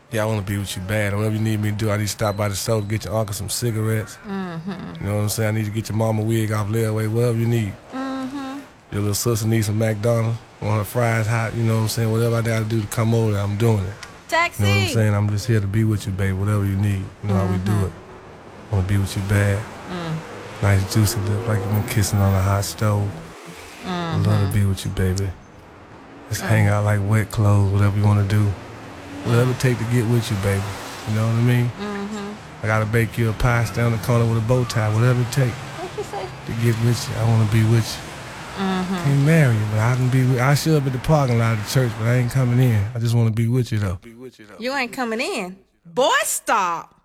Yeah, I want to be with you bad. Whatever you need me to do, I need to stop by the store to get your uncle some cigarettes. Mm-hmm. You know what I'm saying? I need to get your mama wig off Leeway, whatever you need. Mm-hmm. Your little sister needs some McDonald's, want her fries hot, you know what I'm saying? Whatever I got to do to come over there, I'm doing it. Taxi. You know what I'm saying? I'm just here to be with you, baby, whatever you need. You know how we do it. I want to be with you bad. Nice juicy lip, like you've been kissing on a hot stove. I love to be with you, baby. Just hang out like wet clothes, whatever you want to do. Whatever it take to get with you, baby. You know what I mean? I gotta bake you a pie, stay on the corner with a bow tie, whatever it take What you say? to get with you. I want to be with you. Can't marry you, but I can be with. I should be at the parking lot of the church, but I ain't coming in. I just want to be with you though. You ain't coming in. Boy, stop.